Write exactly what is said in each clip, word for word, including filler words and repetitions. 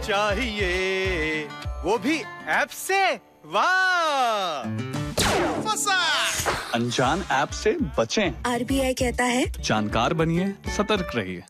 चाहिए वो भी ऐप से। वाह, फंसा। अनजान ऐप से बचें। आरबीआई कहता है जानकार बनिए, सतर्क रहिए।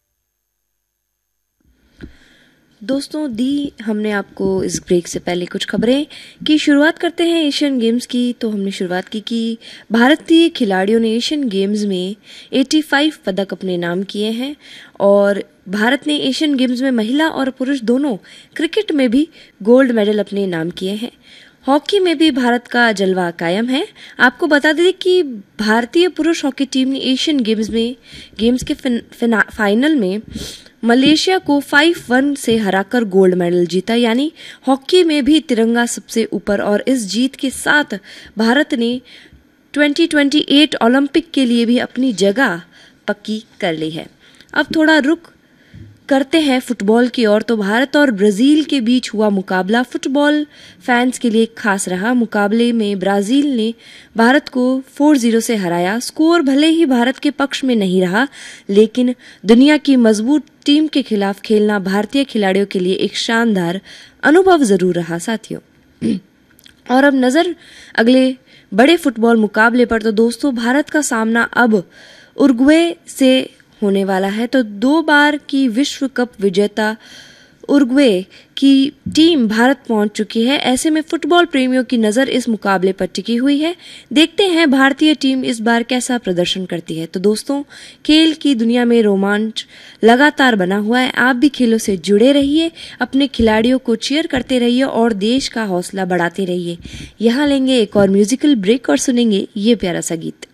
दोस्तों, दी हमने आपको इस ब्रेक से पहले कुछ खबरें की शुरुआत करते हैं एशियन गेम्स की। तो हमने शुरुआत की कि भारतीय खिलाड़ियों ने एशियन गेम्स में पचासी पदक अपने नाम किए हैं और भारत ने एशियन गेम्स में महिला और पुरुष दोनों क्रिकेट में भी गोल्ड मेडल अपने नाम किए हैं। हॉकी में भी भारत का जलवा कायम है। आपको बता दें कि भारतीय पुरुष हॉकी टीम ने एशियन गेम्स में गेम्स के फाइनल में मलेशिया को पाँच एक से हराकर गोल्ड मेडल जीता। यानी हॉकी में भी तिरंगा सबसे ऊपर और इस जीत के साथ भारत ने दो हज़ार अट्ठाईस ओलंपिक के लिए भी अपनी जगह पक्की कर ली है। अब थोड़ा रुक करते हैं फुटबॉल की ओर। तो भारत और ब्राजील के बीच हुआ मुकाबला फुटबॉल फैंस के लिए खास रहा। मुकाबले में ब्राजील ने भारत को चार शून्य से हराया। स्कोर भले ही भारत के पक्ष में नहीं रहा, लेकिन दुनिया की मजबूत टीम के खिलाफ खेलना भारतीय खिलाड़ियों के लिए एक शानदार अनुभव जरूर रहा साथियों। और अब नजर अगले बड़े फुटबॉल मुकाबले पर। तो दोस्तों, भारत का सामना अब उरुग्वे से होने वाला है। तो दो बार की विश्व कप विजेता उरुग्वे की टीम भारत पहुंच चुकी है। ऐसे में फुटबॉल प्रेमियों की नजर इस मुकाबले पर टिकी हुई है। देखते हैं भारतीय टीम इस बार कैसा प्रदर्शन करती है। तो दोस्तों, खेल की दुनिया में रोमांच लगातार बना हुआ है। आप भी खेलों से जुड़े रहिए, अपने खिलाड़ियों को चीयर करते रहिए और देश का हौसला बढ़ाते रहिए। यहाँ लेंगे एक और म्यूजिकल ब्रेक और सुनेंगे ये प्यारा सा गीत।